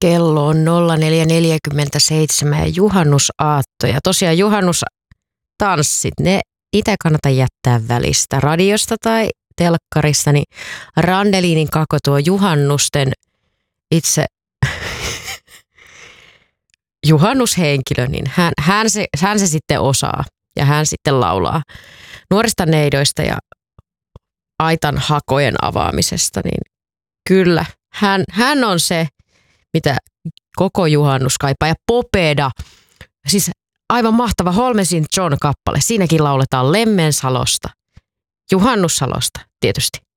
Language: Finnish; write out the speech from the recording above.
Kello on 04.47 ja juhannusaatto. Ja tosiaan juhannustanssit, niitä ei kannata jättää välistä radiosta tai telkkarista. Niin Randelinin Kako, tuo juhannusten itse juhannushenkilö, niin hän se sitten osaa ja hän sitten laulaa nuorista neidoista ja aitan hakojen avaamisesta. Niin kyllä, hän on se, mitä koko juhannus kaipaa. Ja Popeda, siis aivan mahtava Holmesin John-kappale. Siinäkin lauletaan Lemmensalosta, Juhannussalosta tietysti.